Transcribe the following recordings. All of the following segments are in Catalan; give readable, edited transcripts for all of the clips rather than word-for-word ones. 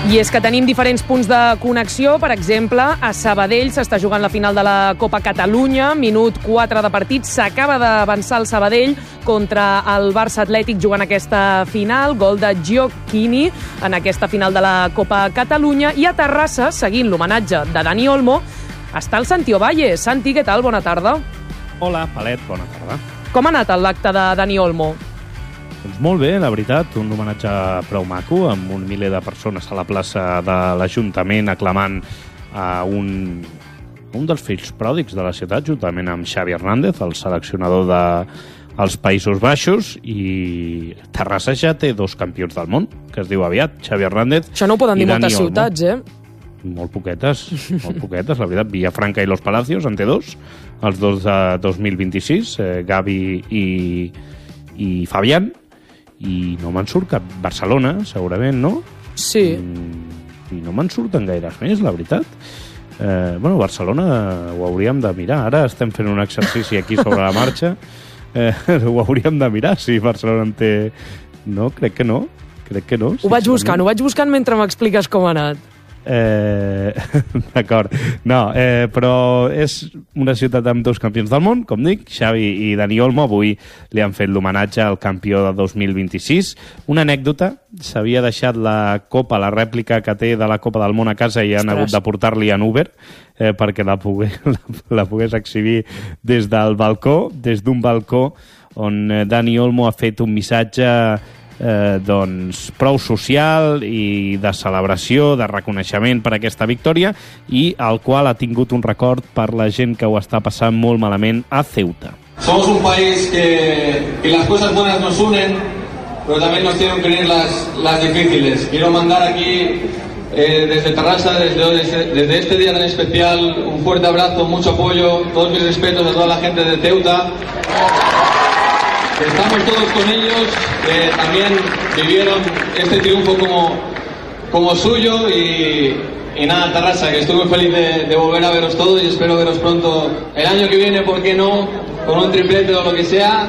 I és que tenim diferents punts de connexió. Per exemple, a Sabadell s'està jugant la final de la Copa Catalunya. Minut 4 de partit. S'acaba d'avançar el Sabadell contra el Barça Atlètic jugant aquesta final. Gol de Gioacchini en aquesta final de la Copa Catalunya. I a Terrassa, seguint l'homenatge de Dani Olmo, està el Santi Ovalle. Santi, què tal? Bona tarda. Hola, Palet, bona tarda. Com ha anat l'acte de Dani Olmo? Doncs molt bé, la veritat, un homenatge prou maco, amb un miler de persones a la plaça de l'Ajuntament aclamant a un dels fills pròdigs de la ciutat, juntament amb Xavi Hernández, el seleccionador dels Països Baixos, i Terrassa ja té 2 campions del món, que es diu aviat, Xavi Hernández. Això no ho poden dir moltes ciutats, Molt poquetes, la veritat. Villafranca i Los Palacios en té 2, els 2 de 2026, Gavi i Fabián, i no me'n surt cap. Barcelona, segurament, no? Sí. I no me'n surten gaires més, la veritat. Barcelona ho hauríem de mirar. Ara estem fent un exercici aquí sobre la marxa. Ho hauríem de mirar, si Barcelona en té... No, crec que no. Ho vaig buscant mentre m'expliques com ha anat. D'acord. No, però és una ciutat amb 2 campions del món, com dic, Xavi i Dani Olmo. Avui li han fet l'homenatge al campió de 2026. Una anècdota, s'havia deixat la copa, la rèplica que té de la Copa del Món a casa, i han hagut de portar-li en Uber perquè la pogués exhibir des del balcó, des d'un balcó on Dani Olmo ha fet un missatge prou social i de celebració, de reconeixement per aquesta victòria, i al qual ha tingut un record per la gent que ho està passant molt malament a Ceuta. Somos un país que las cosas buenas nos unen, pero también nos tienen que unir las difíciles. Quiero mandar aquí desde Terrassa, desde este día tan especial, un fuerte abrazo, mucho apoyo, todos mis respetos a toda la gente de Ceuta. Estamos todos con ellos, también vivieron este triunfo como suyo, y nada, Terrassa, que estoy muy feliz de volver a veros todos y espero veros pronto el año que viene, ¿por qué no? Con un triplete o lo que sea,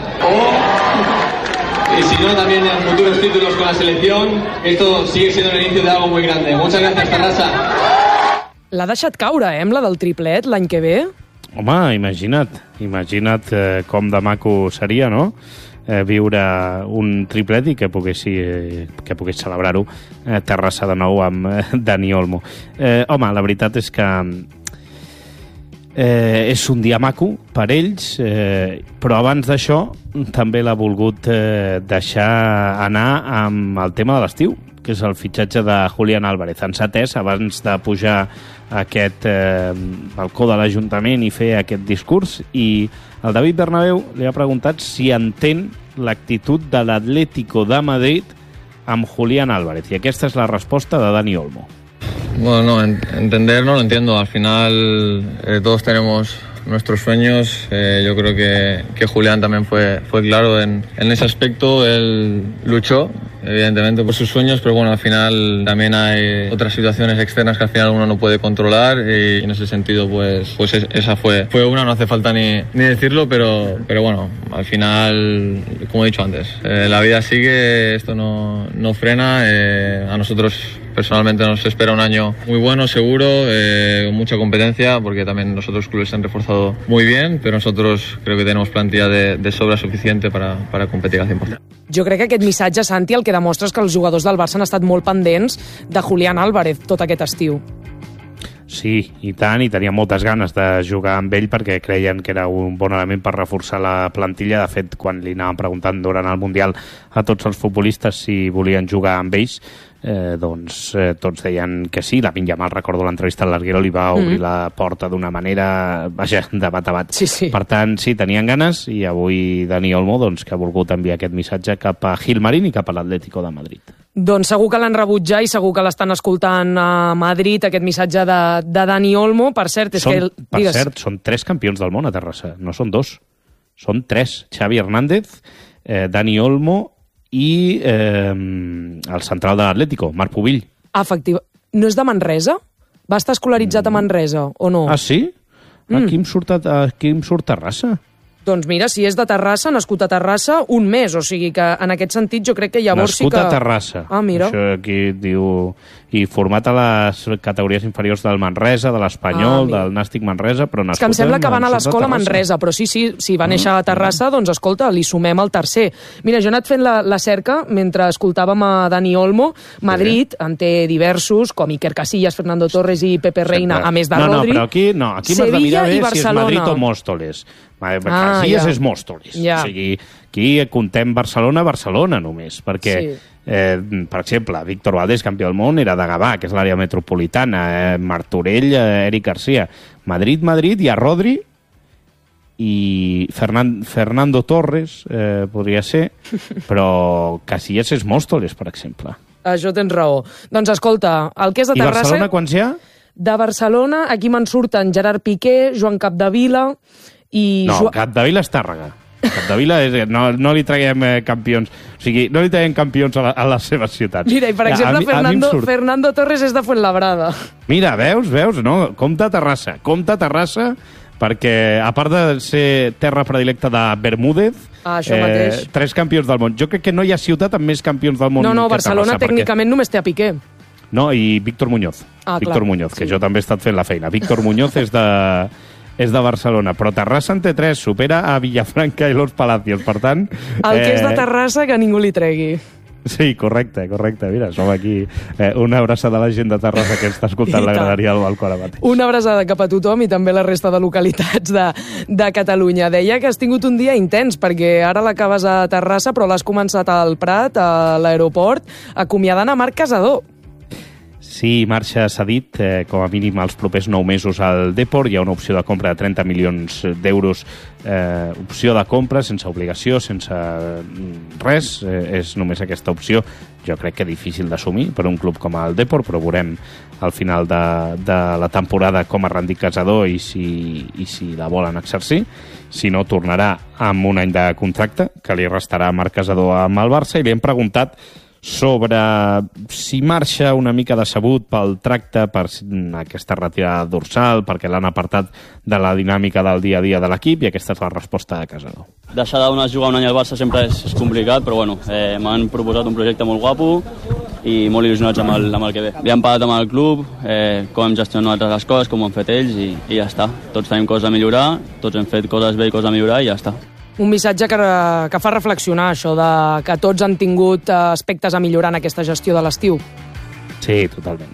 y si no, también en futuros títulos con la selección. Esto sigue siendo el inicio de algo muy grande. Muchas gracias, Terrassa. L'ha deixat caure, amb la del triplet l'any que ve? Home, imagina't com de maco seria, no?, viure un triplet i que pogués celebrar-ho Terrassa de nou amb Dani Olmo. Home, la veritat és que és un dia maco per ells, però abans d'això també l'ha volgut deixar anar amb el tema de l'estiu, que és el fitxatge de Julián Álvarez. Encetès, abans de pujar a aquest balcó de l'Ajuntament i fer aquest discurs, i el David Bernabéu li ha preguntat si entén l'actitud de l'Atlético de Madrid amb Julián Álvarez, i aquesta és la resposta de Dani Olmo. Bueno, no, entender no lo entiendo. Al final todos tenemos nuestros sueños. Yo creo que Julián también fue claro en ese aspecto. Él luchó, evidentemente, por sus sueños, pero bueno, al final también hay otras situaciones externas que al final uno no puede controlar, y en ese sentido pues esa fue una, no hace falta ni decirlo, pero bueno, al final, como he dicho antes, la vida sigue, esto no frena. A nosotros personalmente nos espera un año muy bueno, seguro, con mucha competencia, porque también los otros clubes se han reforzado muy bien, pero nosotros creo que tenemos plantilla de sobra suficiente para competir al 100%. Jo crec que aquest missatge, Santi, el que demostra és que els jugadors del Barça han estat molt pendents de Julián Álvarez tot aquest estiu. Sí, i tant, i tenia moltes ganes de jugar amb ell perquè creien que era un bon element per reforçar la plantilla. De fet, quan li anàvem preguntant durant el Mundial a tots els futbolistes si volien jugar amb ells, tots deien que sí. Lamine Yamal, recordo l'entrevista al Larguero, li va obrir la porta d'una manera, vaja, de bat a bat. Sí. Per tant, sí, tenien ganes, i avui Dani Olmo, que ha volgut enviar aquest missatge cap a Gilmarín i cap a l'Atlético de Madrid. Doncs segur que l'han rebut ja i segur que l'estan escoltant a Madrid, aquest missatge de Dani Olmo. Per cert, són 3 campions del món a Terrassa, no són 2. Són 3. Xavi Hernández, Dani Olmo i el central de l'Atlético, Marc Pubill. Efectiva. No és de Manresa? Va estar escolaritzat a Manresa, o no? Ah, sí? Aquí em surt Terrassa. Doncs mira, si és de Terrassa, nascut a Terrassa, un mes. O sigui que en aquest sentit jo crec que llavors nascut sí que... a Terrassa. Ah, mira. Això aquí diu... I format a les categories inferiors del Manresa, de l'Espanyol, del Nàstic Manresa, però nascut... És que em sembla que van a l'escola Manresa, però sí, si va néixer a Terrassa, doncs escolta, li sumem el tercer. Mira, jo he anat fent la cerca mentre escoltàvem a Dani Olmo. Madrid en té diversos, com Iker Casillas, Fernando Torres i Pepe Reina, a més de Rodri. No, però aquí m'has de mirar bé si és Madrid o Móstoles. Casillas és Móstoles. O sigui, aquí contem Barcelona només, perquè... per exemple, Víctor Valdés, campió del món, era de Gavà, que és l'àrea metropolitana, Martorell, Eric Garcia. Madrid, hi ha Rodri i Fernando Torres, podria ser, però Casillas és Móstoles, per exemple. Això tens raó. Doncs escolta, el que és de Terrassa... I Barcelona quants hi ha? De Barcelona, aquí me'n surten Gerard Piqué, Joan Capdevila i... No, Capdevila és Tàrrega. Capdevila no li traguem campions, o sigui, no li traguem campions a les seves ciutats. Mira, i per exemple, Fernando Torres és de Fuenlabrada. Mira, veus? No, compta Terrassa, perquè a part de ser terra predilecta de Bermúdez, això mateix. 3 campions del món. Jo crec que no hi ha ciutat amb més campions del món No, que Barcelona Terrassa, tècnicament només té a Piqué. No, i Víctor Muñoz. Víctor Muñoz, que jo també he estat fent la feina. Víctor Muñoz és de Barcelona, però Terrassa en té 3, supera a Villafranca i Los Palacios, per tant... El que és de Terrassa, que ningú li tregui. Sí, correcte. Mira, som aquí. Una abraçada a la gent de Terrassa que està escoltant la graderia del balcó ara mateix. Una abraçada cap a tothom i també a la resta de localitats de Catalunya. Deia que has tingut un dia intens, perquè ara l'acabes a Terrassa, però l'has començat al Prat, a l'aeroport, acomiadant a Marc Casador. Sí, marxa cedit, com a mínim els propers 9 mesos al Depor. Hi ha una opció de compra de 30 milions d'euros, opció de compra sense obligació, sense res, és només aquesta opció. Jo crec que difícil d'assumir per un club com el Depor, però veurem al final de la temporada com ha rendit Casador i si la volen exercir. Si no, tornarà amb un any de contracte que li restarà a Marc Casador amb el Barça, i li hem preguntat sobre si marxa una mica decebut pel tracte, per aquesta retirada dorsal, perquè l'han apartat de la dinàmica del dia a dia de l'equip, i aquesta és la resposta de Casador. Deixar de jugar un any al Barça sempre és complicat, però bueno, m'han proposat un projecte molt guapo i molt il·lusionats amb el que ve. Ja hem parlat amb el club, com hem gestionat les coses, com ho han fet ells, i ja està. Tots tenim coses a millorar, tots hem fet coses bé i coses a millorar, i ja està. Un missatge que fa reflexionar, això de que tots han tingut aspectes a millorar en aquesta gestió de l'estiu. Sí, totalment.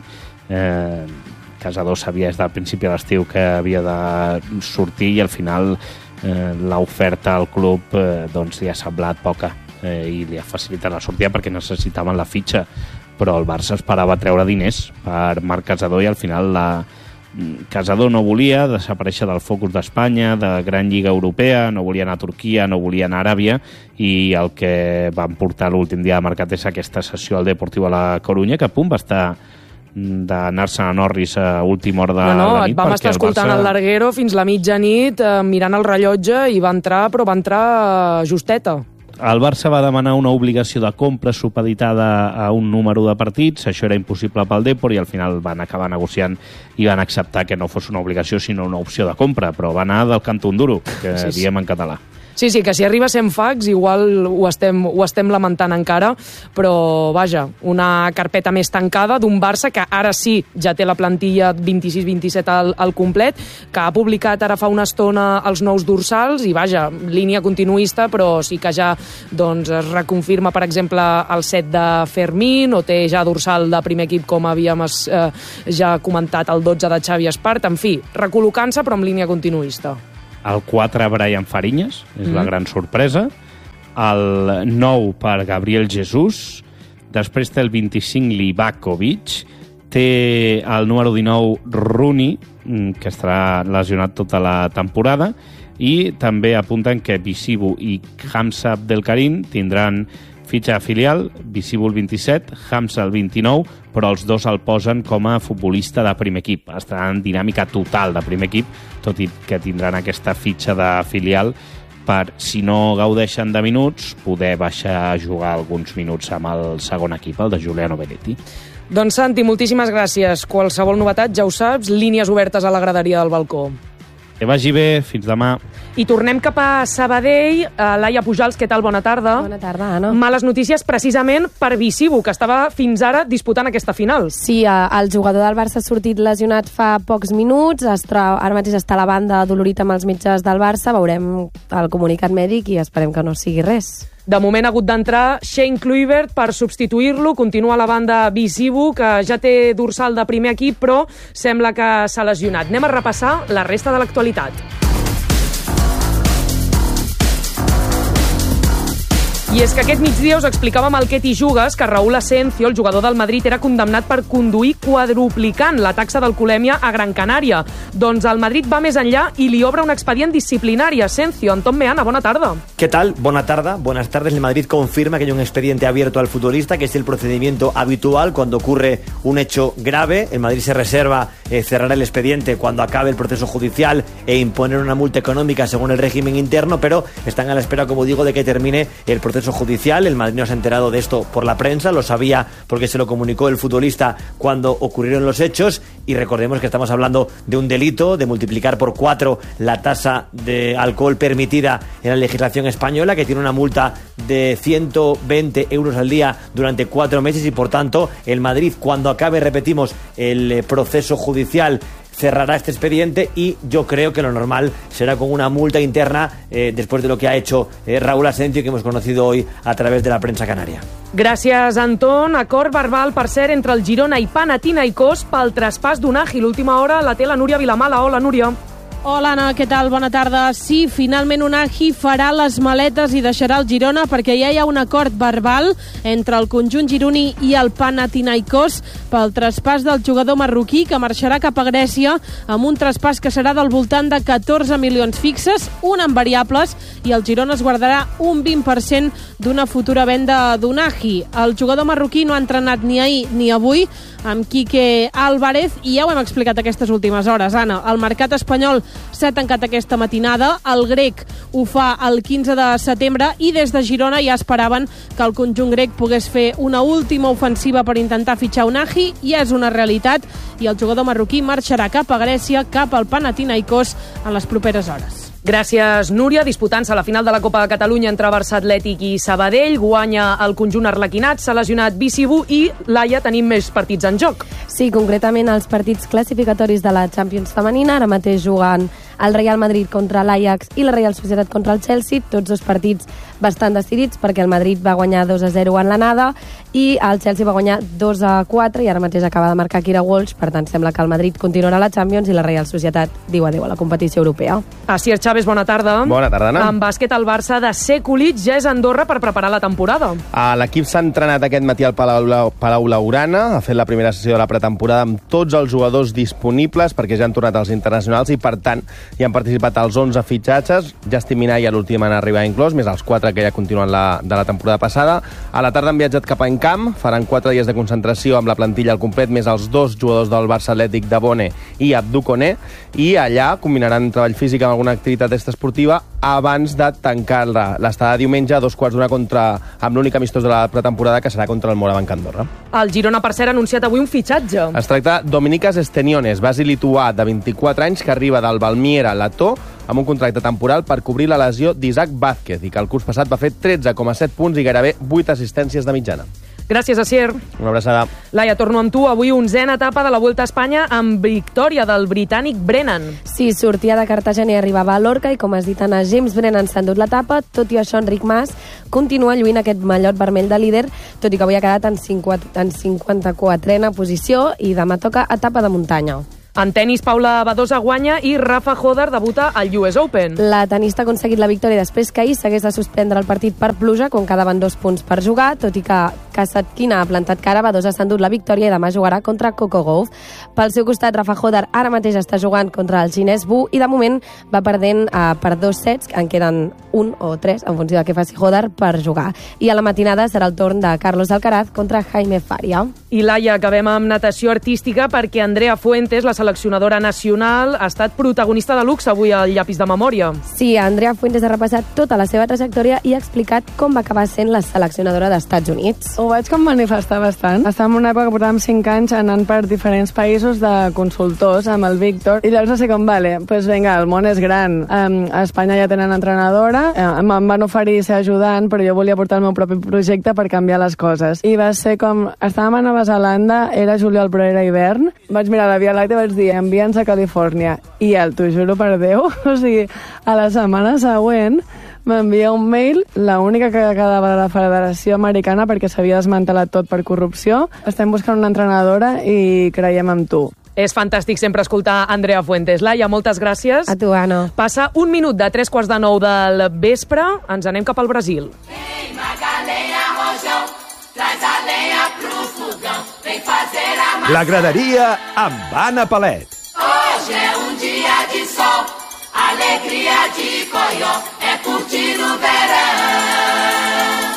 Casador sabia des del principi de l'estiu que havia de sortir, i al final l'oferta al club doncs li ha semblat poca, i li ha facilitat la sortida perquè necessitaven la fitxa, però el Barça esperava treure diners per Marc Casador, i al final Casador no volia desaparèixer del focus d'Espanya, de gran lliga europea, no volia anar a Turquia, no volia anar a Aràbia, i el que van portar l'últim dia de mercat és aquesta sessió al Deportiu a la Corunya, que a punt va estar d'anar-se a Norris a última hora de la nit. Vam estar escoltant el Larguero fins la mitjanit, mirant el rellotge, i va entrar justeta. El Barça va demanar una obligació de compra supeditada a un número de partits, això era impossible pel Depor, i al final van acabar negociant i van acceptar que no fos una obligació sinó una opció de compra, però va anar del cantó duro, que diem en català. Sí, que si arriba 100 fax igual ho estem lamentant encara, però vaja, una carpeta més tancada d'un Barça que ara sí ja té la plantilla 26-27 al complet, que ha publicat ara fa una estona els nous dorsals, i vaja, línia continuista, però sí que ja doncs, es reconfirma, per exemple, el 7 de Fermín, o té ja dorsal de primer equip, com havíem ja comentat, el 12 de Xavi Espart, en fi, recol·locant-se però amb línia continuista. El 4 Brian Fariñas, és la gran sorpresa. El 9 per Gabriel Jesús. Després té el 25 Livakovic. Té el número 19 Rooney, que estarà lesionat tota la temporada. I també apunten que Bisibu i Hamza Abdelkarim tindran fitxa filial, Bisibu el 27, Hamza el 29, però els dos el posen com a futbolista de primer equip. Estarà en dinàmica total de primer equip, tot i que tindran aquesta fitxa de filial per, si no gaudeixen de minuts, poder baixar a jugar alguns minuts amb el segon equip, el de Giuliano Benetti. Doncs Santi, moltíssimes gràcies. Qualsevol novetat, ja ho saps, línies obertes a la graderia del balcó. Que vagi bé, fins demà. I tornem cap a Sabadell. Laia Pujals, què tal? Bona tarda. Bona tarda, Anna. Males notícies precisament per Bisibu, que estava fins ara disputant aquesta final. Sí, el jugador del Barça ha sortit lesionat fa pocs minuts, ara mateix està a la banda adolorit amb els metges del Barça, veurem el comunicat mèdic i esperem que no sigui res. De moment ha hagut d'entrar Shane Kluivert per substituir-lo. Continua a la banda Bisibu, que ja té dorsal de primer equip, però sembla que s'ha lesionat. Anem a repassar la resta de l'actualitat. I és que aquest migdia us explicàvem al Què t'hi jugues que Raúl Asencio, el jugador del Madrid, era condemnat per conduir quadruplicant la taxa d'alcoholèmia a Gran Canària. Doncs el Madrid va més enllà i li obre un expedient disciplinari. Asencio, Antón Meana, bona tarda. ¿Qué tal? Buenas tardes. El Madrid confirma que hay un expediente abierto al futbolista, que es el procedimiento habitual cuando ocurre un hecho grave. El Madrid se reserva cerrar el expediente cuando acabe el proceso judicial e imponer una multa económica según el régimen interno, pero están a la espera, como digo, de que termine el proceso judicial. El Madrid no se ha enterado de esto por la prensa, lo sabía porque se lo comunicó el futbolista cuando ocurrieron los hechos, y recordemos que estamos hablando de un delito, de multiplicar por 4 la tasa de alcohol permitida en la legislación española, que tiene una multa de 120 euros al día durante 4 meses, y por tanto el Madrid, cuando acabe, repetimos, el proceso judicial, cerrará este expediente, y yo creo que lo normal será con una multa interna después de lo que ha hecho Raúl Asencio, que hemos conocido hoy a través de la prensa canaria. Gràcies, Anton. Acord verbal, per cert, entre el Girona i Panathinaikos pel traspàs d'Unagi. L'última hora la té la Núria Vilamala. Hola, Núria. Hola, Anna, què tal? Bona tarda. Sí, finalment Unagi farà les maletes i deixarà el Girona, perquè ja hi ha un acord verbal entre el conjunt gironí i el Panathinaikos pel traspàs del jugador marroquí, que marxarà cap a Grècia amb un traspàs que serà del voltant de 14 milions fixes, un en variables, i el Girona es guardarà un 20% d'una futura venda d'Unagi. El jugador marroquí no ha entrenat ni ahir ni avui amb Quique Álvarez, i ja ho hem explicat aquestes últimes hores, Anna. El mercat espanyol s'ha tancat aquesta matinada, el grec ho fa el 15 de setembre, i des de Girona ja esperaven que el conjunt grec pogués fer una última ofensiva per intentar fitxar Unagi. Ja és una realitat, i el jugador marroquí marxarà cap a Grècia, cap al Panathinaikos, en les properes hores. Gràcies, Núria. Disputant-se la final de la Copa de Catalunya entre Barça Atlètic i Sabadell, guanya el conjunt arlequinat, s'ha lesionat Bisibu, i, Laia, tenim més partits en joc. Sí, concretament els partits classificatoris de la Champions femenina. Ara mateix juguen el Real Madrid contra l'Ajax i la Real Societat contra el Chelsea, tots dos partits bastant decidits, perquè el Madrid va guanyar 2-0 en l'anada i el Chelsea va guanyar 2-4, i ara mateix acaba de marcar Kira Walsh. Per tant, sembla que el Madrid continuarà a la Champions i la Real Societat diu adéu a la competició europea. Asier Chávez, bona tarda. Bona tarda, Anna. En bàsquet, el Barça de Sekulic ja és a Andorra per preparar la temporada. L'equip s'ha entrenat aquest matí al Palau Laurana, ha fet la primera sessió de la pretemporada amb tots els jugadors disponibles, perquè ja han tornat els internacionals, i per tant hi han participat els 11 fitxatges. Justin Minaya, l'últim en arribar inclòs, més els 4 que ja continuen de la temporada passada. A la tarda han viatjat cap a Encamp, faran 4 dies de concentració amb la plantilla al complet, més els 2 jugadors del Barça Atlètic, Dabone i Abdou Koné, i allà combinaran treball físic amb alguna activitat extraesportiva abans de tancar l'estada diumenge a 2:15 amb l'únic amistós de la pretemporada, que serà contra el Morabanc Andorra. El Girona, per cert, ha anunciat avui un fitxatge. Es tracta Dominicas Esteniones, basi lituà de 24 anys, que arriba del Valmiera Letó amb un contracte temporal per cobrir la lesió d'Isaac Vázquez, i que el curs passat va fer 13,7 punts i gairebé 8 assistències de mitjana. Gràcies, Asier. Una abraçada. Laia, torno amb tu. Avui 11a etapa de la Vuelta a Espanya amb victòria del britànic Brennan. Sí, sortia de Cartagena i arribava a Lorca, i com has dit, Anna, James Brennan s'ha endut l'etapa. Tot i això, Enric Mas continua lluint aquest mallot vermell de líder, tot i que avui ha quedat en 54a posició, i demà toca etapa de muntanya. En tenis, Paula Badosa guanya i Rafa Hodar debuta al US Open. La tenista ha aconseguit la victòria després que ahir s'hagués de suspendre el partit per pluja, quan quedaven 2 punts per jugar, tot i que Kasatkina ha plantat cara. Badosa s'ha endut la victòria i demà jugarà contra Coco Gauff. Pel seu costat, Rafa Hodar ara mateix està jugant contra el xinès Wu, i de moment va perdent per 2 sets, en queden 1 o 3, en funció de què faci Hodar, per jugar. I a la matinada serà el torn de Carlos Alcaraz contra Jaime Faria. I Laia, acabem amb natació artística, perquè Andrea Fuentes, la seleccionadora nacional, ha estat protagonista de luxe avui al Llapis de Memòria. Sí, Andrea Fuentes ha repassat tota la seva trajectòria i ha explicat com va acabar sent la seleccionadora d'Estats Units. Ho vaig com manifestar bastant. Estàvem en una època que portàvem 5 anys anant per diferents països de consultors amb el Víctor, i llavors va ser com, vale, pues vinga, el món és gran, a Espanya ja tenen entrenadora, em van oferir ser ajudant, però jo volia portar el meu propi projecte per canviar les coses. I va ser com, estàvem a Nova Zelanda, era juliol però era hivern, vaig mirar la Via Làctea i vaig dir, envia'ns a Califòrnia. I t'ho juro per Déu, o sigui, a la setmana següent m'envia un mail, l'única que quedava de la Federació Americana perquè s'havia desmantelat tot per corrupció. Estem buscant una entrenadora i creiem en tu. És fantàstic sempre escoltar Andrea Fuentes. Laia, moltes gràcies. A tu, Anna. Passa 1 minut de 3:45 del vespre. Ens anem cap al Brasil. La graderia amb Anna Palet. Hoje é dia de sol, alegria de coió, é curtir o verão.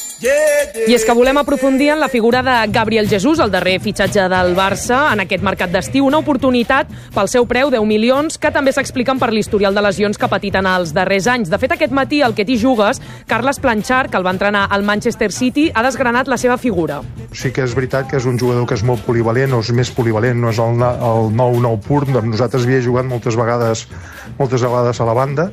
I és que volem aprofundir en la figura de Gabriel Jesús, el darrer fitxatge del Barça en aquest mercat d'estiu, una oportunitat pel seu preu, 10 milions, que també s'expliquen per l'historial de lesions que ha patit en els darrers anys. De fet, aquest matí, al Que t'hi jugues, Carles Planchard, que el va entrenar al Manchester City, ha desgranat la seva figura. Sí que és veritat que és un jugador que és molt polivalent, o és més polivalent, no és el 9-9 pur. Nosaltres havia jugat moltes vegades a la banda,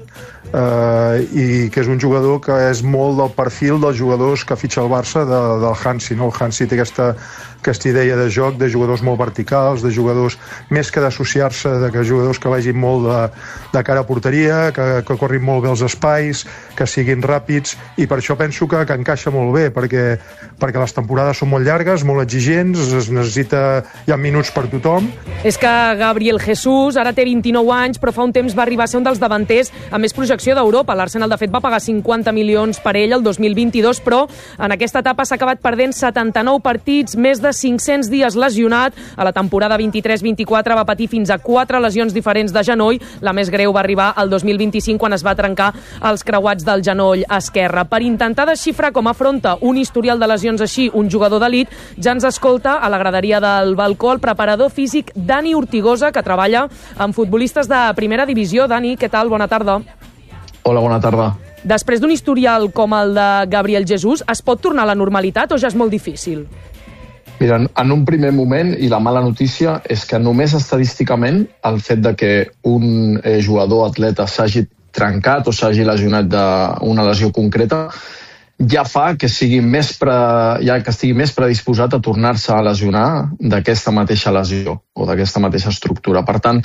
i que és un jugador que és molt del perfil dels jugadors que fitxa el Barça del Hansi, no? El Hansi té aquesta idea de joc, de jugadors molt verticals, de jugadors més que d'associar-se, de que jugadors que vagin molt de cara a porteria, que corrin molt bé els espais, que siguin ràpids, i per això penso que encaixa molt bé, perquè les temporades són molt llargues, molt exigents, hi ha minuts per tothom. És que Gabriel Jesús ara té 29 anys, però fa un temps va arribar a ser un dels davanters amb més projecció d'Europa. L'Arsenal, de fet, va pagar 50 milions per ell el 2022, però en aquesta etapa s'ha acabat perdent 79 partits, més de 500 dies lesionat. A la temporada 23-24 va patir fins a 4 lesions diferents de genoll. La més greu va arribar al 2025, quan es va trencar els creuats del genoll esquerre. Per intentar desxifrar com afronta un historial de lesions així un jugador d'elit, ja ens escolta a la graderia del balcó el preparador físic Dani Ortigosa, que treballa amb futbolistes de primera divisió. Dani, què tal? Bona tarda. Hola, bona tarda. Després d'un historial com el de Gabriel Jesús, es pot tornar a la normalitat o ja és molt difícil? Mira, en un primer moment, i la mala notícia és que només estadísticament el fet de que un jugador atleta s'hagi trencat o s'hagi lesionat d'una lesió concreta ja fa que estigui més predisposat a tornar-se a lesionar d'aquesta mateixa lesió o d'aquesta mateixa estructura. Per tant,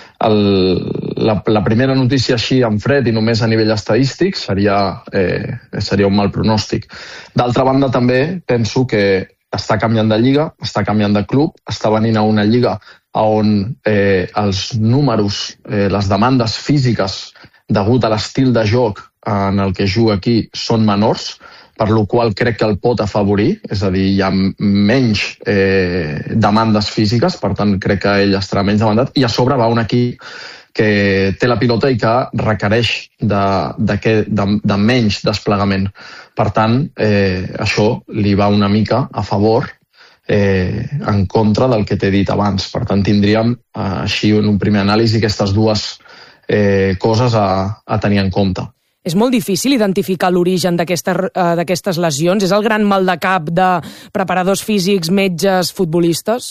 la primera notícia així en fred i només a nivell estadístic seria un mal pronòstic. D'altra banda, també penso que està canviant de lliga, està canviant de club, està venint a una lliga on els números, les demandes físiques degut a l'estil de joc en el que juga aquí són menors, per la qual crec que el pot afavorir, és a dir, hi ha menys demandes físiques, per tant crec que ell estarà menys demandat, i a sobre va un equip que té la pilota i que requereix de menys desplegament. Per tant, això li va una mica a favor en contra del que t'he dit abans. Per tant, tindríem així en un primer anàlisi aquestes dues coses a tenir en compte. És molt difícil identificar l'origen d'aquestes lesions? És el gran mal de cap de preparadors físics, metges, futbolistes?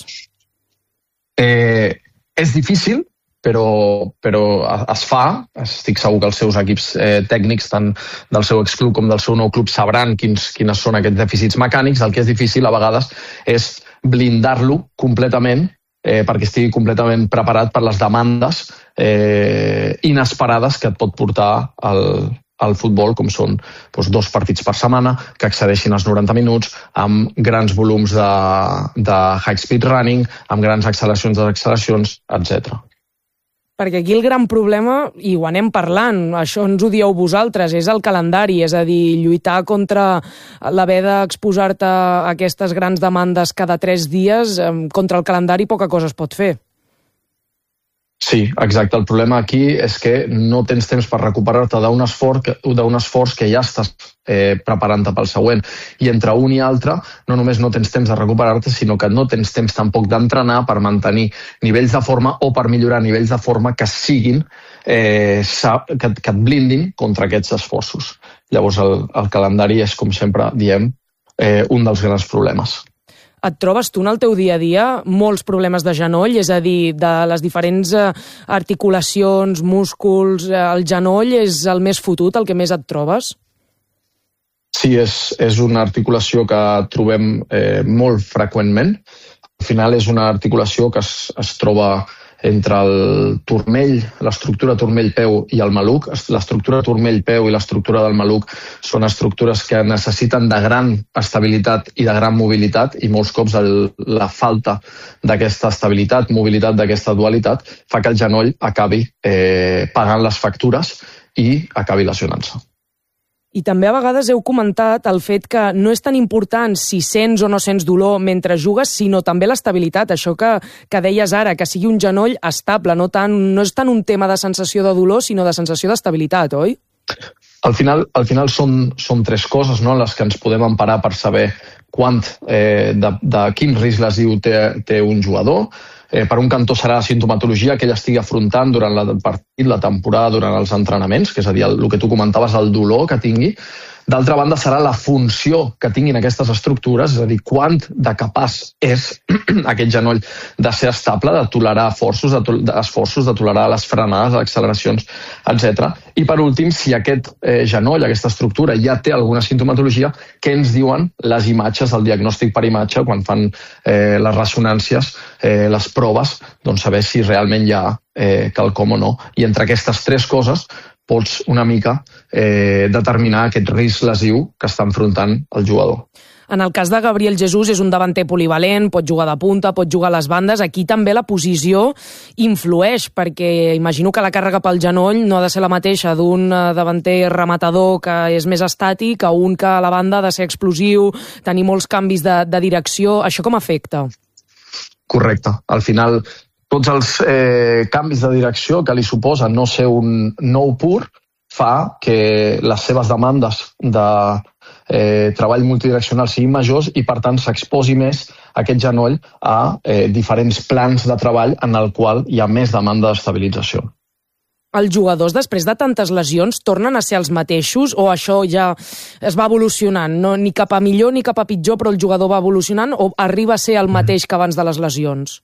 És difícil, però es fa. Estic segur que els seus equips tècnics, tant del seu exclub com del seu nou club, sabran quins són aquests dèficits mecànics. El que és difícil a vegades és blindar-lo completament perquè estigui completament preparat per les demandes inesperades que et pot portar al futbol, com són 2 partits per setmana, que excedeixin els 90 minuts, amb grans volums de high speed running, amb grans acceleracions, desacceleracions, etc. Perquè aquí el gran problema, i ho anem parlant, això ens ho dieu vosaltres, és el calendari, és a dir, lluitar contra l'haver d'exposar-te a aquestes grans demandes cada 3 dies, contra el calendari poca cosa es pot fer. Sí, exacte. El problema aquí és que no tens temps per recuperar-te d'un esforç que ja estàs preparant-te pel següent. I entre un i altre, no només no tens temps de recuperar-te, sinó que no tens temps tampoc d'entrenar per mantenir nivells de forma o per millorar nivells de forma que siguin, que et blindin contra aquests esforços. Llavors el calendari és, com sempre diem, un dels grans problemes. Et trobes tu en el teu dia a dia molts problemes de genoll? És a dir, de les diferents articulacions, músculs, el genoll és el més fotut, el que més et trobes? Sí, és una articulació que trobem molt freqüentment. Al final és una articulació que es troba entre el turmell, l'estructura turmell-peu i el maluc. L'estructura turmell-peu i l'estructura del maluc són estructures que necessiten de gran estabilitat i de gran mobilitat, i molts cops la falta d'aquesta estabilitat, mobilitat, d'aquesta dualitat, fa que el genoll acabi pagant les factures i acabi lesionant-se. I també a vegades heu comentat el fet que no és tan important si sents o no sents dolor mentre jugues, sinó també l'estabilitat. Això que deies ara, que sigui un genoll estable, no és tant un tema de sensació de dolor, sinó de sensació d'estabilitat, oi? Al final són tres coses, no?, les que ens podem emparar per saber de quin risc lesiu té un jugador. Per un cantó serà la sintomatologia que ell estigui afrontant durant el partit, la temporada, durant els entrenaments, que és a dir, el que tu comentaves, el dolor que tingui. D'altra banda, serà la funció que tinguin aquestes estructures, és a dir, quant de capaç és aquest genoll de ser estable, de tolerar esforços, de tolerar les frenades, les acceleracions, etc. I per últim, si aquest genoll, aquesta estructura, ja té alguna sintomatologia, què ens diuen les imatges, el diagnòstic per imatge, quan fan les ressonàncies, les proves, doncs saber si realment hi ha quelcom o no. I entre aquestes tres coses pots una mica determinar aquest risc lesiu que està enfrontant el jugador. En el cas de Gabriel Jesús és un davanter polivalent, pot jugar de punta, pot jugar a les bandes. Aquí també la posició influeix, perquè imagino que la càrrega pel genoll no ha de ser la mateixa d'un davanter rematador que és més estàtic a un que a la banda ha de ser explosiu, tenir molts canvis de direcció. Això com afecta? Correcte. Al final, tots els canvis de direcció que li suposa no ser un nou pur fa que les seves demandes de treball multidireccional siguin majors i, per tant, s'exposi més aquest genoll a diferents plans de treball en el qual hi ha més demanda d'estabilització. Els jugadors, després de tantes lesions, tornen a ser els mateixos o això ja es va evolucionant? No, ni cap a millor ni cap a pitjor, però el jugador va evolucionant o arriba a ser el mateix que abans de les lesions?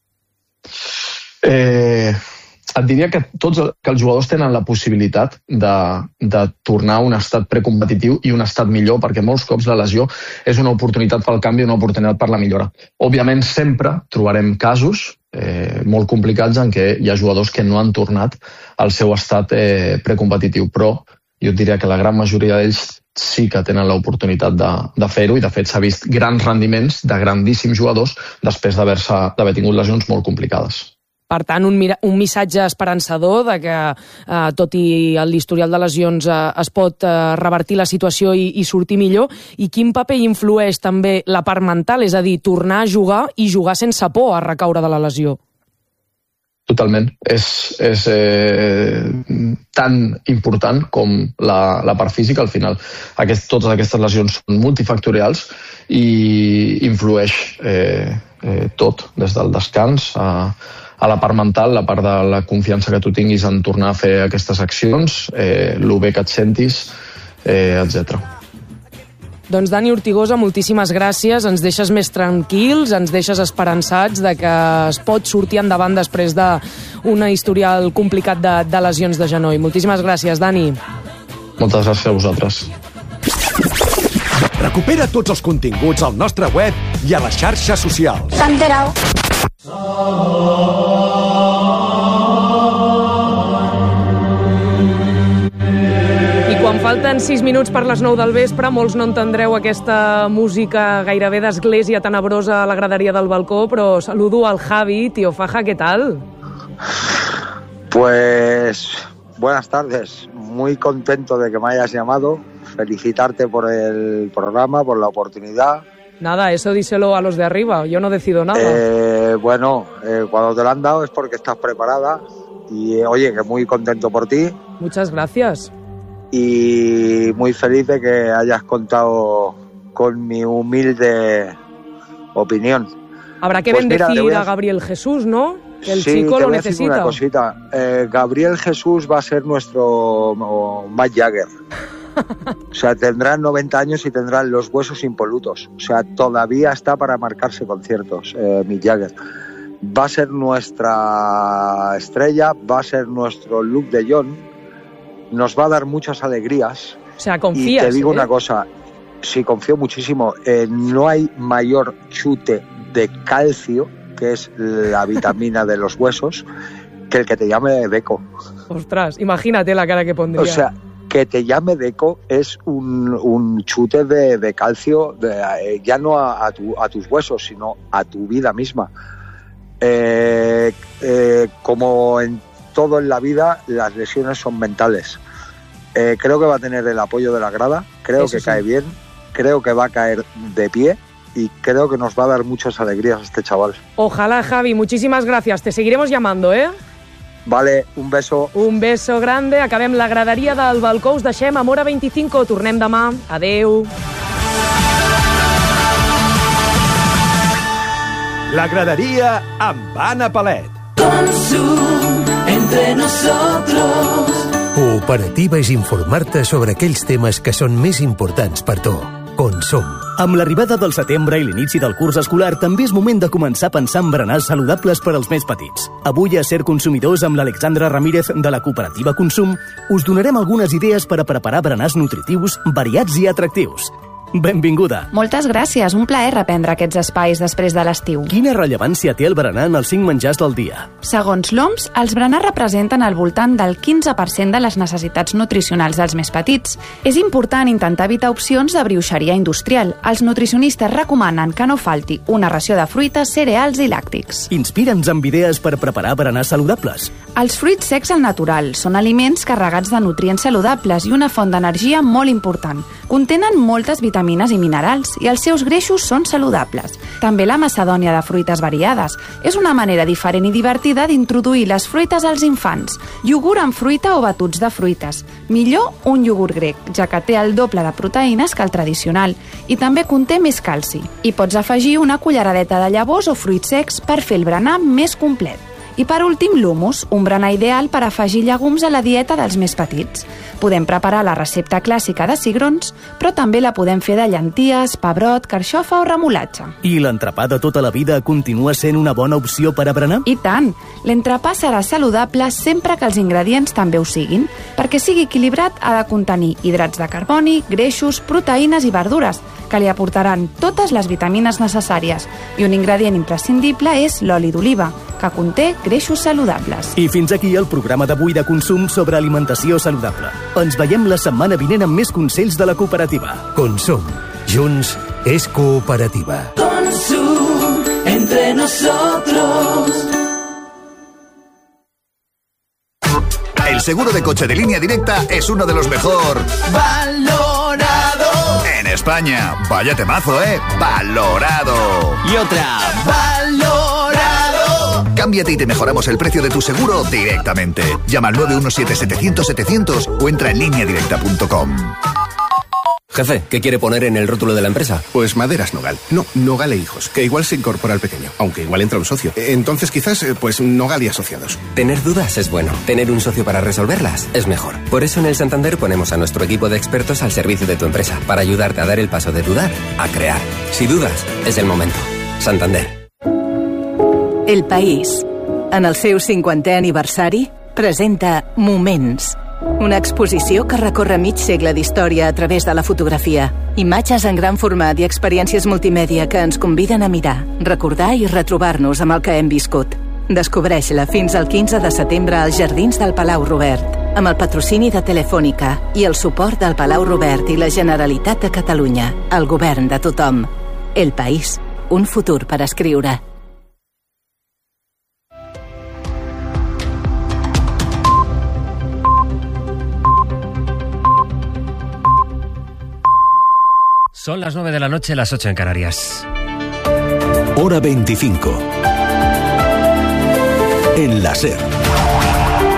Et diria que els jugadors tenen la possibilitat de tornar a un estat precompetitiu i un estat millor, perquè molts cops la lesió és una oportunitat pel canvi i una oportunitat per la millora. Òbviament sempre trobarem casos molt complicats en què hi ha jugadors que no han tornat al seu estat precompetitiu, però jo et diria que la gran majoria d'ells sí que tenen l'oportunitat de fer-ho, i de fet s'ha vist grans rendiments de grandíssims jugadors després d'haver tingut lesions molt complicades. Per tant, un missatge esperançador de que, tot i l'historial de lesions, es pot revertir la situació i sortir millor. I quin paper influeix també la part mental, és a dir, tornar a jugar i jugar sense por a recaure de la lesió? Totalment. És tan important com la part física. Al final, totes aquestes lesions són multifactorials i influeix tot, des del descans a la part mental, la part de la confiança que tu tinguis en tornar a fer aquestes accions, lo bé que et sentis, etc. Doncs Dani Ortigosa, moltíssimes gràcies, ens deixes més tranquils, ens deixes esperançats de que es pot sortir endavant després d'un historial complicat de lesions de genoll. Moltíssimes gràcies, Dani. Moltes gràcies a vosaltres. Recupera tots els continguts al nostre web i a les xarxes socials. S'ha enterat. I quan falten 6 minuts per les 9 del vespre, molts no entendreu aquesta música gairebé d'església tenebrosa a la graderia del balcó, però saludo al Javi. Tío Faja, ¿qué tal? Pues buenas tardes, muy contento de que me hayas llamado, felicitarte por el programa, por la oportunidad. Nada, eso díselo a los de arriba, yo no decido nada. Cuando te lo han dado es porque estás preparada Y oye, que muy contento por ti. Muchas gracias. Y muy feliz de que hayas contado con mi humilde opinión. Habrá que Pues bendecir mira, a Gabriel Jesús, ¿no? Que el sí, chico te lo voy a decir necesita. una cosita. Gabriel Jesús va a ser nuestro Mick Jagger. O sea, tendrá 90 años y tendrá los huesos impolutos. O sea, todavía está para marcarse conciertos, Mick Jagger. Va a ser nuestra estrella, va a ser nuestro Luke de John. Nos va a dar muchas alegrías. O sea, confías. Y te digo una cosa, sí, confío muchísimo. No hay mayor chute de calcio, que es la vitamina de los huesos, que el que te llame Deco. Ostras, imagínate la cara que pondría. O sea, que te llame Deco es un chute de calcio, ya no a tus huesos, sino a tu vida misma. Como en todo en la vida, las lesiones son mentales. Creo que va a tener el apoyo de la grada, creo que cae bien, creo que va a caer de pie y creo que nos va a dar muchas alegrías a este chaval. Ojalá, Javi, muchísimas gracias. Te seguiremos llamando, ¿eh? Vale, un beso. Un beso grande. Acabem la graderia del balcó. Us deixem a Mora 25. Tornem demà. Adeu. La graderia amb Anna Palet. Consum entre nosotros. Cooperativa és informar-te sobre aquells temes que són més importants per tu. Consum. Amb l'arribada del setembre i l'inici del curs escolar també és moment de començar a pensar en berenars saludables per als més petits. Avui a Ser Consumidors amb l'Alexandra Ramírez de la cooperativa Consum us donarem algunes idees per a preparar berenars nutritius, variats i atractius. Benvinguda. Moltes gràcies, un plaer reprendre aquests espais després de l'estiu. Quina rellevància té el berenar en els 5 menjars del dia? Segons l'OMS, els berenars representen al voltant del 15% de les necessitats nutricionals dels més petits. És important intentar evitar opcions de brioixeria industrial. Els nutricionistes recomanen que no falti una ració de fruites, cereals i làctics. Inspira'ns amb idees per preparar berenars saludables. Els fruits secs al natural són aliments carregats de nutrients saludables i una font d'energia molt important. Contenen moltes vitamines i minerals i els seus greixos són saludables. També la macedònia de fruites variades. És una manera diferent i divertida d'introduir les fruites als infants. Iogurt amb fruita o batuts de fruites. Millor un iogurt grec, ja que té el doble de proteïnes que el tradicional i també conté més calci. I pots afegir una culleradeta de llavors o fruits secs per fer el berenar més complet. I per últim, l'humus, un berenar ideal per afegir llegums a la dieta dels més petits. Podem preparar la recepta clàssica de cigrons, però també la podem fer de llenties, pebrot, carxofa o remolatge. I l'entrepà de tota la vida continua sent una bona opció per a berenar? I tant! L'entrepà serà saludable sempre que els ingredients també ho siguin. Perquè sigui equilibrat ha de contenir hidrats de carboni, greixos, proteïnes i verdures, que li aportaran totes les vitamines necessàries. I un ingredient imprescindible és l'oli d'oliva, que conté greixos saludables. I fins aquí el programa d'avui de Consum sobre alimentació saludable. Ens veiem la setmana vinent amb més consells de la cooperativa. Consum. Junts és cooperativa. Consum entre nosotros. El seguro de coche de Línea Directa es uno de los mejor Valorado en España. Vaya temazo, ¿eh? Valorado. Y otra. Valorado. Cámbiate y te mejoramos el precio de tu seguro directamente. Llama al 917-700-700 o entra en lineadirecta.com. Jefe, ¿qué quiere poner en el rótulo de la empresa? Pues Maderas Nogal. No, Nogal e Hijos, que igual se incorpora al pequeño, aunque igual entra un socio. Entonces quizás, pues Nogal y Asociados. Tener dudas es bueno. Tener un socio para resolverlas es mejor. Por eso en el Santander ponemos a nuestro equipo de expertos al servicio de tu empresa, para ayudarte a dar el paso de dudar a crear. Si dudas, es el momento. Santander. El País, en el seu 50è aniversari, presenta Moments, una exposició que recorre mig segle d'història a través de la fotografia. Imatges en gran format i experiències multimèdia que ens conviden a mirar, recordar i retrobar-nos amb el que hem viscut. Descobreix-la fins al 15 de setembre als Jardins del Palau Robert, amb el patrocini de Telefònica i el suport del Palau Robert i la Generalitat de Catalunya, el govern de tothom. El País, un futur per escriure. Son las 9 de la noche, las 8 en Canarias. Hora 25. En la SER.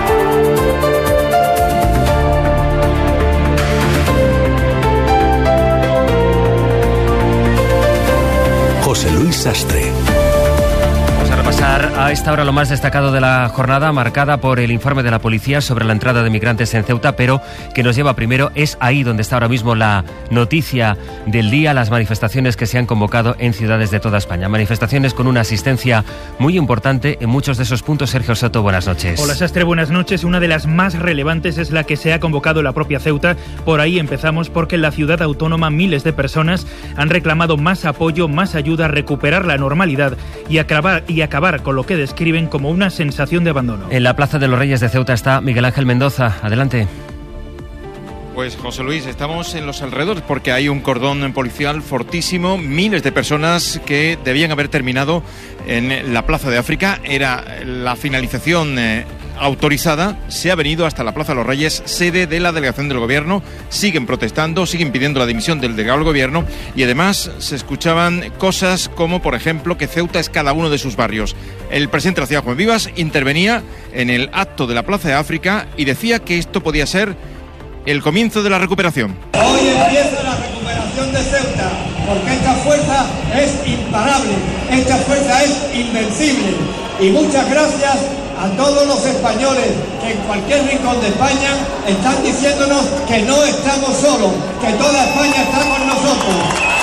José Luis Sastre. Vamos a repasar a esta hora lo más destacado de la jornada, marcada por el informe de la policía sobre la entrada de migrantes en Ceuta, pero que nos lleva primero, es ahí donde está ahora mismo la noticia del día, las manifestaciones que se han convocado en ciudades de toda España. Manifestaciones con una asistencia muy importante en muchos de esos puntos. Sergio Soto, buenas noches. Hola Sastre, buenas noches. Una de las más relevantes es la que se ha convocado la propia Ceuta. Por ahí empezamos, porque en la ciudad autónoma miles de personas han reclamado más apoyo, más ayuda, recuperar la normalidad y acabar con lo que describen como una sensación de abandono. En la Plaza de los Reyes de Ceuta está Miguel Ángel Mendoza. Adelante. Pues José Luis, estamos en los alrededores porque hay un cordón policial fortísimo, miles de personas que debían haber terminado en la Plaza de África, era la finalización autorizada, se ha venido hasta la Plaza de los Reyes, sede de la delegación del gobierno, siguen protestando, siguen pidiendo la dimisión del delegado del gobierno y además se escuchaban cosas como, por ejemplo, que Ceuta es cada uno de sus barrios. El presidente de la ciudad, Juan Vivas, intervenía en el acto de la Plaza de África y decía que esto podía ser el comienzo de la recuperación. Hoy empieza la recuperación de Ceuta, porque esta fuerza es imparable, esta fuerza es invencible. Y muchas gracias a todos los españoles que en cualquier rincón de España están diciéndonos que no estamos solos, que toda España está con nosotros.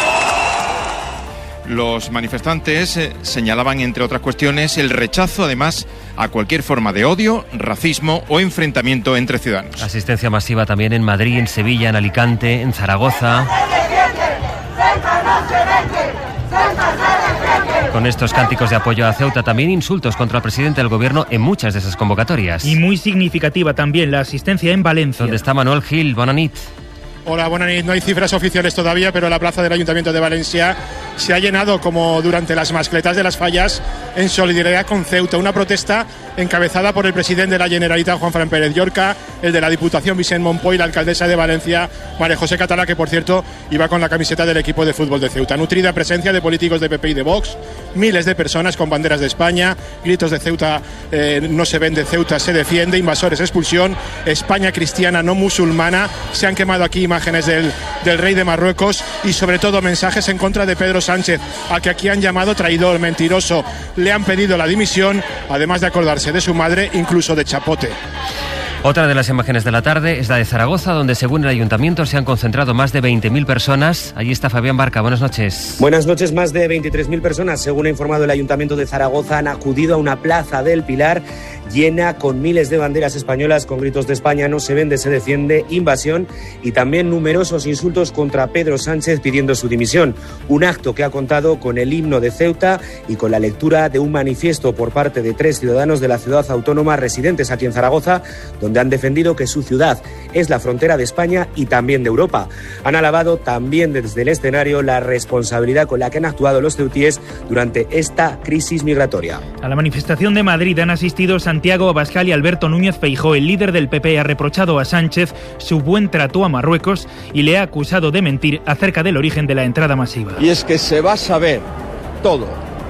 Los manifestantes señalaban, entre otras cuestiones, el rechazo, además, a cualquier forma de odio, racismo o enfrentamiento entre ciudadanos. Asistencia masiva también en Madrid, en Sevilla, en Alicante, en Zaragoza. Con estos cánticos de apoyo a Ceuta, también insultos contra el presidente del gobierno en muchas de esas convocatorias. Y muy significativa también la asistencia en Valencia. Donde está Manuel Gil. Bona nit. Hola, buenas noches. No hay cifras oficiales todavía, pero la plaza del Ayuntamiento de Valencia se ha llenado como durante las mascletas de las fallas en solidaridad con Ceuta. Una protesta encabezada por el presidente de la Generalitat, Juan Fran Pérez Llorca, el de la Diputación, Vicent Monpoy, la alcaldesa de Valencia, María José Catalá, que por cierto iba con la camiseta del equipo de fútbol de Ceuta. Nutrida presencia de políticos de PP y de Vox, miles de personas con banderas de España, gritos de Ceuta, no se vende, Ceuta se defiende, invasores, expulsión, España cristiana, no musulmana. Se han quemado aquí imágenes del rey de Marruecos y sobre todo mensajes en contra de Pedro Sánchez, a que aquí han llamado traidor, mentiroso. Le han pedido la dimisión, además de acordarse de su madre, incluso de chapote. Otra de las imágenes de la tarde es la de Zaragoza, donde según el ayuntamiento se han concentrado más de 20.000 personas. Allí está Fabián Barca, buenas noches. Buenas noches, más de 23.000 personas, según ha informado el ayuntamiento de Zaragoza, han acudido a una plaza del Pilar llena con miles de banderas españolas con gritos de España no se vende, se defiende, invasión y también numerosos insultos contra Pedro Sánchez pidiendo su dimisión. Un acto que ha contado con el himno de Ceuta y con la lectura de un manifiesto por parte de 3 ciudadanos de la ciudad autónoma residentes aquí en Zaragoza, donde han defendido que su ciudad es la frontera de España y también de Europa. Han alabado también desde el escenario la responsabilidad con la que han actuado los ceutíes durante esta crisis migratoria. A la manifestación de Madrid han asistido Santiago Abascal y Alberto Núñez Feijóo. El líder del PP ha reprochado a Sánchez su buen trato a Marruecos y le ha acusado de mentir acerca del origen de la entrada masiva. Y es que se va a saber todo.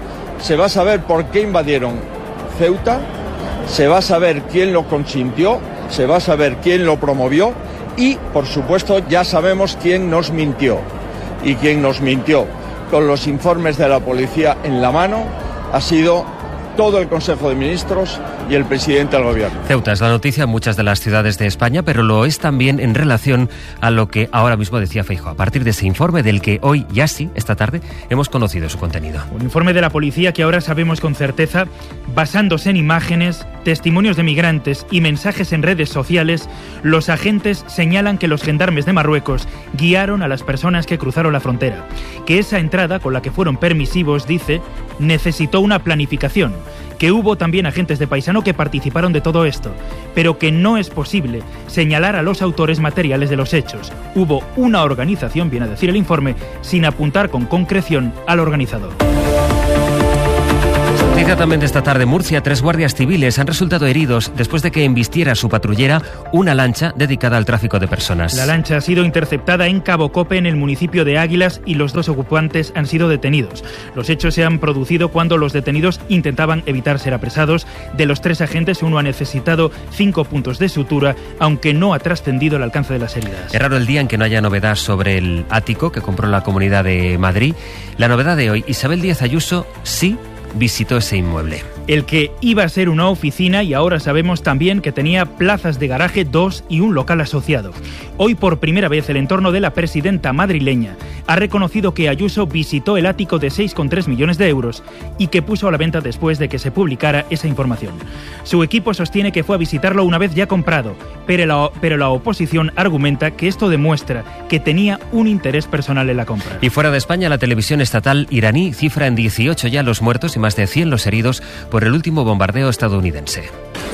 Se va a saber por qué invadieron Ceuta, se va a saber quién lo consintió, se va a saber quién lo promovió y, por supuesto, ya sabemos quién nos mintió. Y quién nos mintió con los informes de la policía en la mano ha sido todo el Consejo de Ministros y el presidente del Gobierno. Ceuta es la noticia en muchas de las ciudades de España, pero lo es también en relación a lo que ahora mismo decía Feijóo, a partir de ese informe del que hoy, ya sí, esta tarde, hemos conocido su contenido. Un informe de la policía que ahora sabemos con certeza, basándose en imágenes, testimonios de migrantes y mensajes en redes sociales, los agentes señalan que los gendarmes de Marruecos guiaron a las personas que cruzaron la frontera, que esa entrada con la que fueron permisivos, dice, necesitó una planificación, que hubo también agentes de Paisano que participaron de todo esto, pero que no es posible señalar a los autores materiales de los hechos. Hubo una organización, viene a decir el informe, sin apuntar con concreción al organizador. Noticia también de esta tarde. Murcia, 3 guardias civiles han resultado heridos después de que embistiera su patrullera una lancha dedicada al tráfico de personas. La lancha ha sido interceptada en Cabo Cope, en el municipio de Águilas, y los 2 ocupantes han sido detenidos. Los hechos se han producido cuando los detenidos intentaban evitar ser apresados. De los 3 agentes, uno ha necesitado 5 puntos de sutura, aunque no ha trascendido el alcance de las heridas. Es raro el día en que no haya novedad sobre el ático que compró la Comunidad de Madrid. La novedad de hoy: Isabel Díaz Ayuso sí visitó ese inmueble. El que iba a ser una oficina, y ahora sabemos también que tenía plazas de garaje, 2 y un local asociado. Hoy, por primera vez, el entorno de la presidenta madrileña ha reconocido que Ayuso visitó el ático de 6,3 millones de euros y que puso a la venta después de que se publicara esa información. Su equipo sostiene que fue a visitarlo una vez ya comprado, pero la oposición argumenta que esto demuestra que tenía un interés personal en la compra. Y fuera de España, la televisión estatal iraní cifra en 18 ya los muertos y más de 100 los heridos por el último bombardeo estadounidense.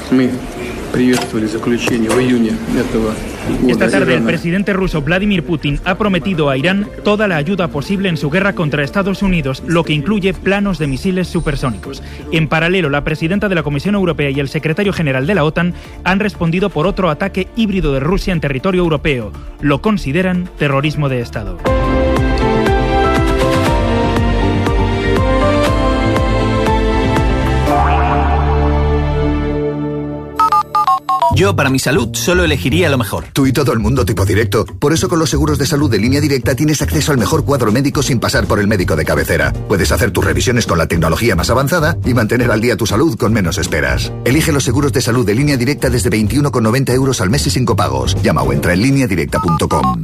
Esta tarde el presidente ruso Vladimir Putin ha prometido a Irán toda la ayuda posible en su guerra contra Estados Unidos, lo que incluye planos de misiles supersónicos. En paralelo, la presidenta de la Comisión Europea y el secretario general de la OTAN han respondido por otro ataque híbrido de Rusia en territorio europeo. Lo consideran terrorismo de Estado. Yo, para mi salud, solo elegiría lo mejor. Tú y todo el mundo tipo directo. Por eso con los seguros de salud de Línea Directa tienes acceso al mejor cuadro médico sin pasar por el médico de cabecera. Puedes hacer tus revisiones con la tecnología más avanzada y mantener al día tu salud con menos esperas. Elige los seguros de salud de Línea Directa desde 21,90 euros al mes y sin copagos. Llama o entra en lineadirecta.com.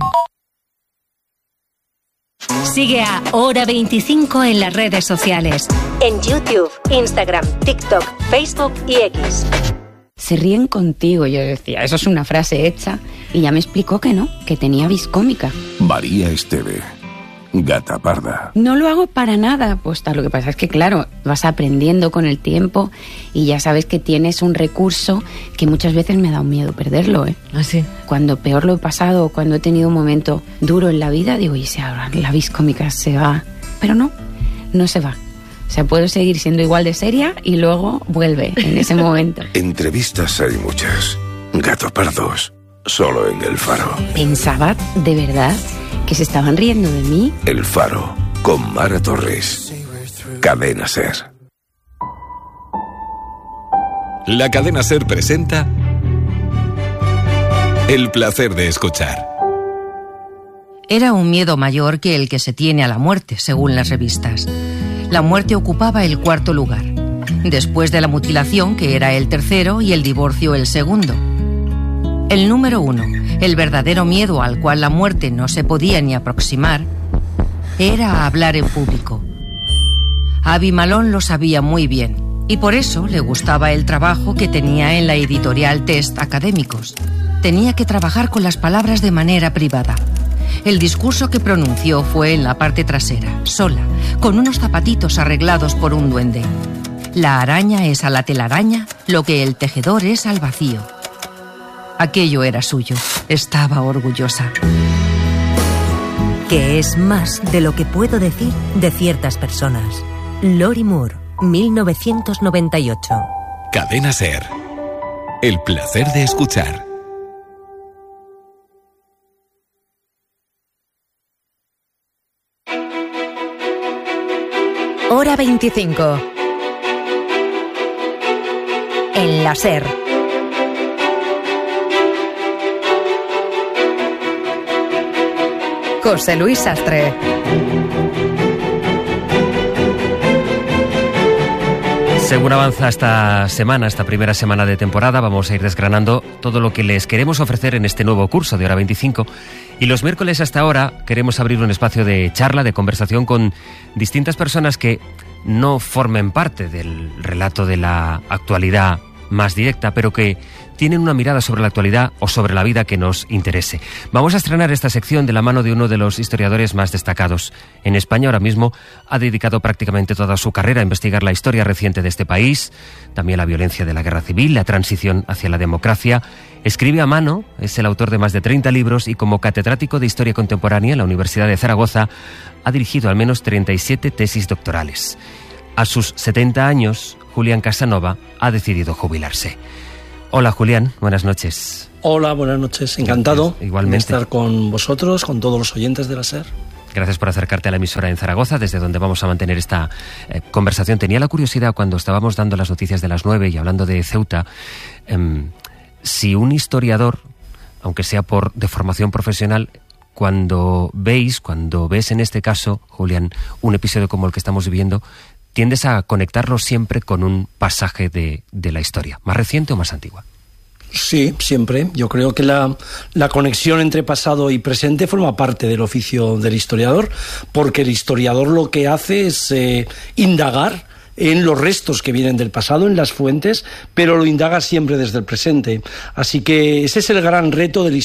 Sigue a Hora 25 en las redes sociales. En YouTube, Instagram, TikTok, Facebook y X. Se ríen contigo. Yo decía, eso es una frase hecha. Y ya me explicó que no, que tenía vis cómica. María Esteve, gata parda. No lo hago para nada, pues lo que pasa es que claro, vas aprendiendo con el tiempo y ya sabes que tienes un recurso que muchas veces me ha dado miedo perderlo, ¿eh? ¿Ah, sí? Cuando peor lo he pasado, cuando he tenido un momento duro en la vida, digo, y si ahora la vis cómica se va. Pero no se va. O sea, puedo seguir siendo igual de seria y luego vuelve en ese momento. Entrevistas hay muchas. Gato pardos, solo en El Faro. Pensaba, de verdad, que se estaban riendo de mí. El Faro, con Mara Torres. Cadena SER. La Cadena SER presenta El placer de escuchar. Era un miedo mayor que el que se tiene a la muerte, según las revistas. La muerte ocupaba el 4º lugar, después de la mutilación, que era el 3º, y el divorcio el 2º. El número 1, el verdadero miedo al cual la muerte no se podía ni aproximar, era hablar en público. Abby Malone lo sabía muy bien, y por eso le gustaba el trabajo que tenía en la editorial Test Académicos. Tenía que trabajar con las palabras de manera privada. El discurso que pronunció fue en la parte trasera, sola, con unos zapatitos arreglados por un duende. La araña es a la telaraña lo que el tejedor es al vacío. Aquello era suyo. Estaba orgullosa. Que es más de lo que puedo decir de ciertas personas. Lori Moore, 1998. Cadena SER. El placer de escuchar. Hora 25. En la SER. José Luis Sastre. Según avanza esta primera semana de temporada, vamos a ir desgranando todo lo que les queremos ofrecer en este nuevo curso de Hora 25. Y los miércoles hasta ahora queremos abrir un espacio de charla, de conversación con distintas personas que no formen parte del relato de la actualidad más directa, pero que tienen una mirada sobre la actualidad o sobre la vida que nos interese. Vamos a estrenar esta sección de la mano de uno de los historiadores más destacados en España. Ahora mismo ha dedicado prácticamente toda su carrera a investigar la historia reciente de este país, también la violencia de la guerra civil, la transición hacia la democracia. Escribe a mano, es el autor de más de 30 libros y como catedrático de Historia Contemporánea en la Universidad de Zaragoza ha dirigido al menos 37 tesis doctorales. A sus 70 años, Julián Casanova ha decidido jubilarse. Hola Julián, buenas noches. Hola, buenas noches. Encantado igualmente de estar con vosotros, con todos los oyentes de la SER. Gracias por acercarte a la emisora en Zaragoza, desde donde vamos a mantener esta conversación. Tenía la curiosidad, cuando estábamos dando las noticias de las 9 y hablando de Ceuta, si un historiador, aunque sea de formación profesional, cuando ves en este caso, Julián, un episodio como el que estamos viviendo, tiendes a conectarlo siempre con un pasaje de la historia, más reciente o más antigua. Sí, siempre. Yo creo que la conexión entre pasado y presente forma parte del oficio del historiador, porque el historiador lo que hace es indagar en los restos que vienen del pasado, en las fuentes, pero lo indaga siempre desde el presente. Así que ese es el gran reto del historiador.